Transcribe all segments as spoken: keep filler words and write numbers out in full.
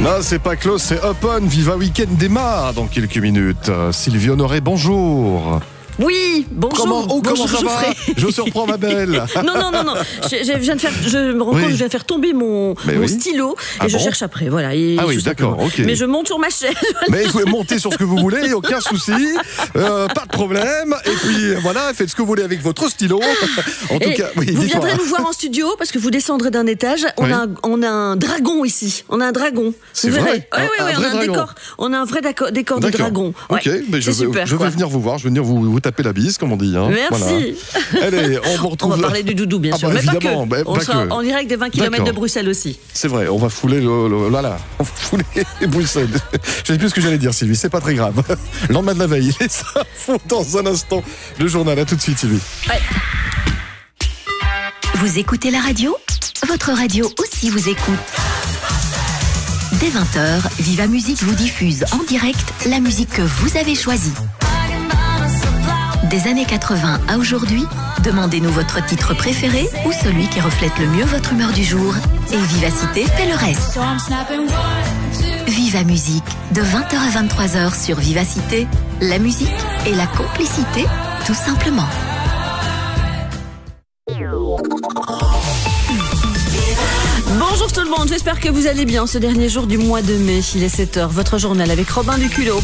Non, c'est pas close, c'est open. Viva Weekend démarre dans quelques minutes. Sylvie Honoré, bonjour. Oui, bonjour. Comment, oh, bonjour, comment ça va ? Je surprends ma belle. Non, non, non, non. Je, je viens de faire, je me rends compte Oui. que je viens de faire tomber mon, mon oui. stylo Ah et je bon cherche après. Voilà. Et ah oui, d'accord, simplement. ok. Mais je monte sur ma chaise. Mais vous pouvez monter sur ce que vous voulez, aucun souci, euh, pas de problème. Et puis voilà, faites ce que vous voulez avec votre stylo. En tout Et cas, oui, vous dites-moi. viendrez nous voir en studio parce que vous descendrez d'un étage. On, Oui. a, un, on a un dragon ici. On a un dragon. C'est vous vrai. verrez. Oui, Un- oui, un oui. On vrai a un dragon. décor. On a un vrai décor, décor de D'accord. dragon. Ouais. Ok, mais je, C'est vais, super, je vais quoi. venir vous voir, je vais venir vous, vous taper la bise, comme on dit. Hein. Merci. Voilà. Allez, on vous On retrouve. va parler du doudou, bien Ah sûr. bah, mais pas que. évidemment, bah, on pas sera que. en direct des vingt kilomètres de D'accord. Bruxelles aussi. C'est vrai, on va fouler le, le là là, on va fouler Bruxelles. Je sais plus ce que j'allais dire, Sylvie, c'est pas très grave. Lendemain de la veille, et ça faut dans un instant le journal. À tout de suite, Sylvie. Ouais. Vous écoutez la radio ? Votre radio aussi vous écoute. Dès vingt heures, Viva Musique vous diffuse en direct la musique que vous avez choisie. Des années quatre-vingts à aujourd'hui, demandez-nous votre titre préféré ou celui qui reflète le mieux votre humeur du jour. Et Vivacité fait le reste. Viva Musique, de vingt heures à vingt-trois heures sur Vivacité, la musique et la complicité, tout simplement. Bonjour tout le monde, j'espère que vous allez bien ce dernier jour du mois de mai. Il est sept heures, votre journal avec Robin Duculot.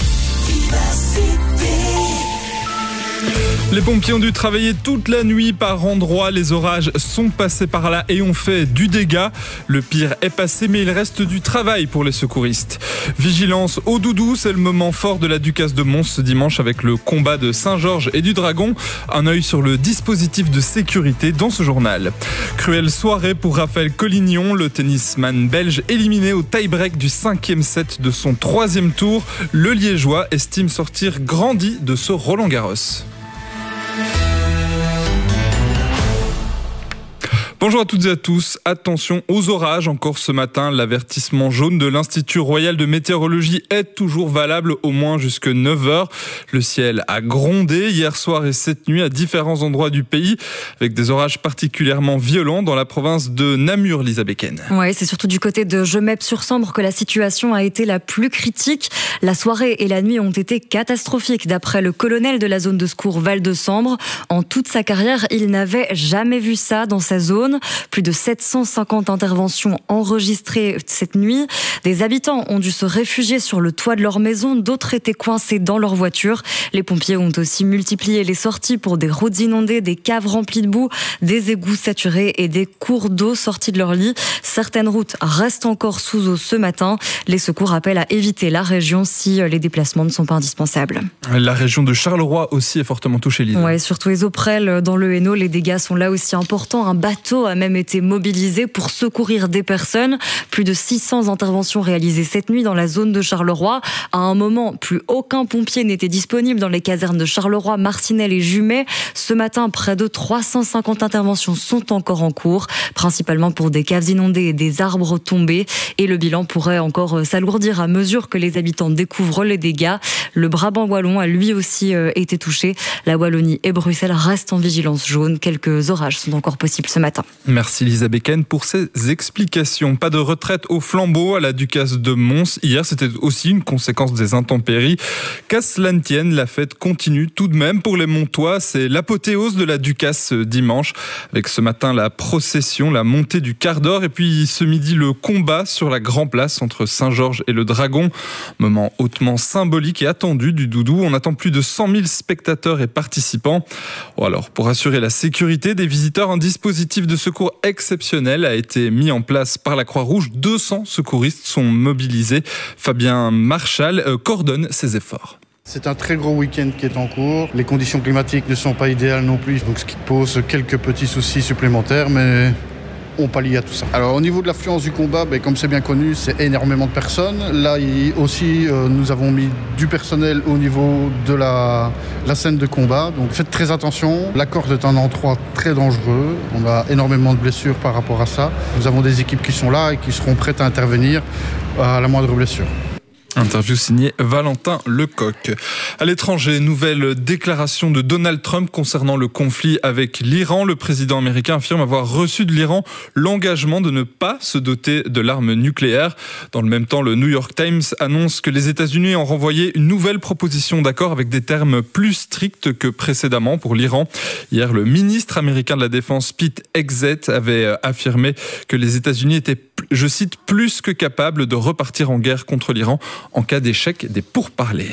Les pompiers ont dû travailler toute la nuit par endroits. Les orages sont passés par là et ont fait du dégât. Le pire est passé, mais il reste du travail pour les secouristes. Vigilance au doudou, c'est le moment fort de la Ducasse de Mons ce dimanche avec le combat de Saint-Georges et du Dragon. Un œil sur le dispositif de sécurité dans ce journal. Cruelle soirée pour Raphaël Collignon, le tennisman belge éliminé au tie-break du cinquième set de son troisième tour. Le Liégeois estime sortir grandi de ce Roland-Garros. Bonjour à toutes et à tous, attention aux orages encore ce matin, l'avertissement jaune de l'Institut Royal de Météorologie est toujours valable au moins jusque neuf heures. Le ciel a grondé hier soir et cette nuit à différents endroits du pays avec des orages particulièrement violents dans la province de Namur, Lisa Becken. Ouais, c'est surtout du côté de Gemep-sur-Sambre que la situation a été la plus critique. La soirée et la nuit ont été catastrophiques d'après le colonel de la zone de secours Val-de-Sambre. En toute sa carrière, il n'avait jamais vu ça dans sa zone. Plus de sept cent cinquante interventions enregistrées cette nuit. Des habitants ont dû se réfugier sur le toit de leur maison, d'autres étaient coincés dans leur voiture. Les pompiers ont aussi multiplié les sorties pour des routes inondées, des caves remplies de boue, des égouts saturés et des cours d'eau sortis de leur lit. Certaines routes restent encore sous eau ce matin. Les secours appellent à éviter la région si les déplacements ne sont pas indispensables. La région de Charleroi aussi est fortement touchée, Lisa. Ouais, surtout les Auprelles dans le Hainaut, les dégâts sont là aussi importants. Un bateau a même été mobilisé pour secourir des personnes. Plus de six cents interventions réalisées cette nuit dans la zone de Charleroi. À un moment, plus aucun pompier n'était disponible dans les casernes de Charleroi, Marcinelle et Jumet. Ce matin, près de trois cent cinquante interventions sont encore en cours, principalement pour des caves inondées et des arbres tombés. Et le bilan pourrait encore s'alourdir à mesure que les habitants découvrent les dégâts. Le Brabant wallon a lui aussi été touché. La Wallonie et Bruxelles restent en vigilance jaune. Quelques orages sont encore possibles ce matin. Merci Lisa Becken pour ces explications. Pas de retraite au flambeau à la Ducasse de Mons. Hier, c'était aussi une conséquence des intempéries. Qu'à cela ne tienne, la fête continue tout de même pour les Montois. C'est l'apothéose de la Ducasse dimanche. Avec ce matin la procession, la montée du quart d'or et puis ce midi le combat sur la Grand Place entre Saint-Georges et le Dragon. Moment hautement symbolique et attendu du doudou. On attend plus de cent mille spectateurs et participants. Bon alors, pour assurer la sécurité des visiteurs, un dispositif de secours exceptionnel a été mis en place par la Croix-Rouge. deux cents secouristes sont mobilisés. Fabien Marchal euh, coordonne ces efforts. C'est un très gros week-end qui est en cours. Les conditions climatiques ne sont pas idéales non plus, donc ce qui pose quelques petits soucis supplémentaires, mais on pallie à tout ça. Alors au niveau de l'affluence du combat, ben, comme c'est bien connu, c'est énormément de personnes. Là il, aussi, euh, nous avons mis du personnel au niveau de la, la scène de combat. Donc faites très attention. La corde est un endroit très dangereux. On a énormément de blessures par rapport à ça. Nous avons des équipes qui sont là et qui seront prêtes à intervenir à la moindre blessure. Interview signée Valentin Lecoq. À l'étranger, nouvelle déclaration de Donald Trump concernant le conflit avec l'Iran. Le président américain affirme avoir reçu de l'Iran l'engagement de ne pas se doter de l'arme nucléaire. Dans le même temps, le New York Times annonce que les États-Unis ont renvoyé une nouvelle proposition d'accord avec des termes plus stricts que précédemment pour l'Iran. Hier, le ministre américain de la Défense, Pete Hegseth, avait affirmé que les États-Unis étaient, je cite, plus que capables de repartir en guerre contre l'Iran en cas d'échec des pourparlers.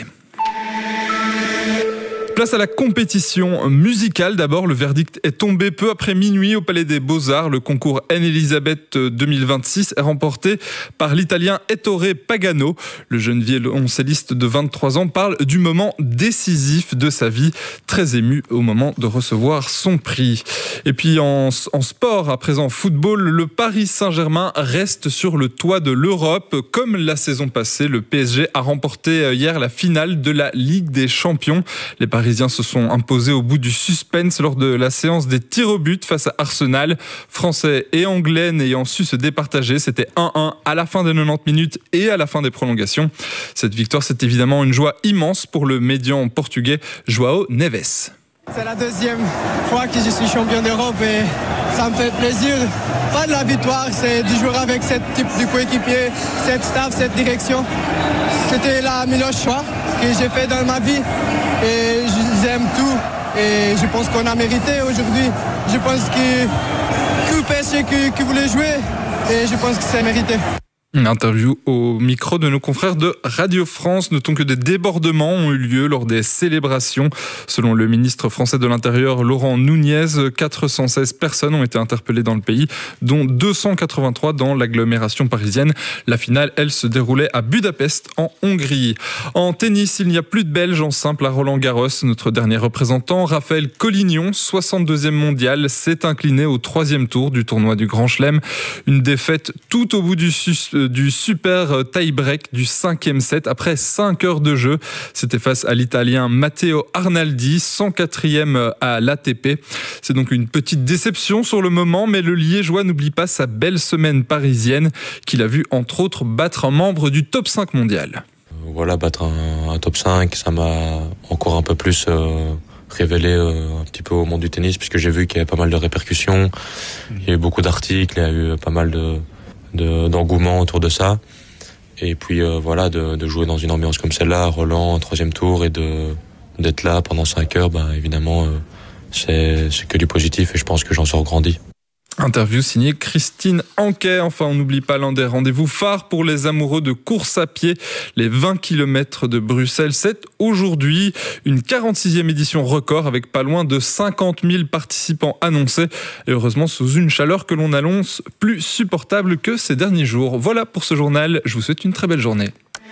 Place à la compétition musicale. D'abord, le verdict est tombé peu après minuit au Palais des Beaux-Arts. Le concours Anne-Elisabeth deux mille vingt-six est remporté par l'Italien Ettore Pagano. Le jeune violoncelliste de vingt-trois ans parle du moment décisif de sa vie, très ému au moment de recevoir son prix. Et puis en, en sport, à présent football, le Paris Saint-Germain reste sur le toit de l'Europe. Comme la saison passée, le P S G a remporté hier la finale de la Ligue des Champions. Les Paris Les Parisiens se sont imposés au bout du suspense lors de la séance des tirs au but face à Arsenal. Français et Anglais n'ayant su se départager, c'était un un à la fin des quatre-vingt-dix minutes et à la fin des prolongations. Cette victoire, c'est évidemment une joie immense pour le médian portugais João Neves. C'est la deuxième fois que je suis champion d'Europe et ça me fait plaisir. Pas de la victoire, c'est de jouer avec ce type de coéquipier, cette staff, cette direction. C'était le meilleur choix que j'ai fait dans ma vie et j'aime tout. Et je pense qu'on a mérité aujourd'hui. Je pense que tout P S G qui, qui voulait jouer et je pense que c'est mérité. Une interview au micro de nos confrères de Radio France. Notons que des débordements ont eu lieu lors des célébrations. Selon le ministre français de l'Intérieur, Laurent Nunez, quatre cent seize personnes ont été interpellées dans le pays, dont deux cent quatre-vingt-trois dans l'agglomération parisienne. La finale, elle, se déroulait à Budapest, en Hongrie. En tennis, il n'y a plus de Belges en simple à Roland-Garros. Notre dernier représentant, Raphaël Collignon, soixante-deuxième mondial, s'est incliné au troisième tour du tournoi du Grand Chelem. Une défaite tout au bout du sus du super tie-break du cinquième set après cinq heures de jeu. C'était face à l'Italien Matteo Arnaldi, cent quatrième à l'A T P. C'est donc une petite déception sur le moment, mais le Liégeois n'oublie pas sa belle semaine parisienne qu'il a vu entre autres battre un membre du top cinq mondial. Voilà, battre un, un top cinq, ça m'a encore un peu plus euh, révélé euh, un petit peu au monde du tennis, puisque j'ai vu qu'il y avait pas mal de répercussions, il y a eu beaucoup d'articles, il y a eu pas mal de De, d'engouement autour de ça, et puis euh, voilà, de, de jouer dans une ambiance comme celle-là, Roland en troisième tour, et de d'être là pendant cinq heures, bah évidemment euh, c'est, c'est que du positif, et je pense que j'en sors grandi. Interview signée Christine Anquet. Enfin, on n'oublie pas l'un des rendez-vous phares pour les amoureux de course à pied. Les vingt kilomètres de Bruxelles, c'est aujourd'hui une quarante-sixième édition record avec pas loin de cinquante mille participants annoncés. Et heureusement, sous une chaleur que l'on annonce plus supportable que ces derniers jours. Voilà pour ce journal. Je vous souhaite une très belle journée.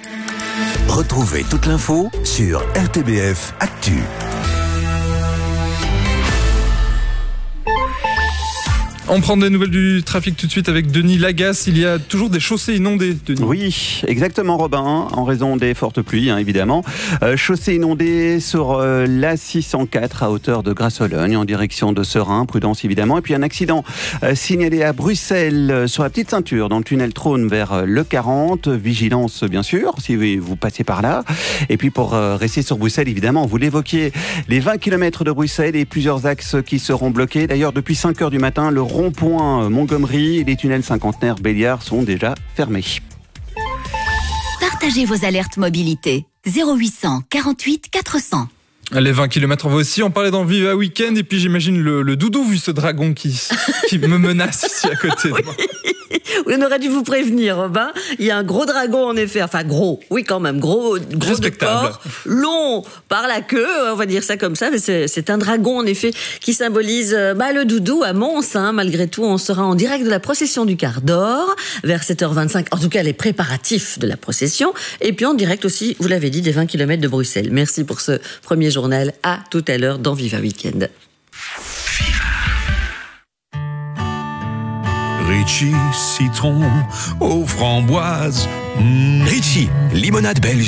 Retrouvez toute l'info sur R T B F Actu. On prend des nouvelles du trafic tout de suite avec Denis Lagasse. Il y a toujours des chaussées inondées, Denis. Oui, exactement, Robin, en raison des fortes pluies, hein, évidemment. Euh, chaussées inondées sur euh, l'A six cent quatre à hauteur de Grasse-Sologne, en direction de Serein. Prudence, évidemment. Et puis un accident euh, signalé à Bruxelles, euh, sur la petite ceinture, dans le tunnel Trône vers euh, le quarante. Vigilance, bien sûr, si vous passez par là. Et puis pour euh, rester sur Bruxelles, évidemment, vous l'évoquiez, les vingt kilomètres de Bruxelles et plusieurs axes qui seront bloqués. D'ailleurs, depuis cinq heures du matin, le rond-point Montgomery et les tunnels cinquantenaire Béliard sont déjà fermés. Partagez vos alertes mobilité. zéro huit cent quarante-huit quatre cents. Les vingt kilomètres, on va aussi en parler dans Viva Weekend. Et puis j'imagine le, le doudou, vu ce dragon qui, qui me menace ici à côté de moi. Oui, on aurait dû vous prévenir, Robin. Il y a un gros dragon, en effet. Enfin, gros, oui, quand même. Gros, gros de porc, long par la queue, on va dire ça comme ça. Mais c'est, c'est un dragon, en effet, qui symbolise bah, le doudou à Mons. Hein. Malgré tout, on sera en direct de la procession du quart d'or, vers sept heures vingt-cinq. En tout cas, les préparatifs de la procession. Et puis en direct aussi, vous l'avez dit, des vingt kilomètres de Bruxelles. Merci pour ce premier journal. À tout à l'heure dans Viva Weekend. Ritchie, citron aux framboises. Mmh. Ritchie, limonade belge.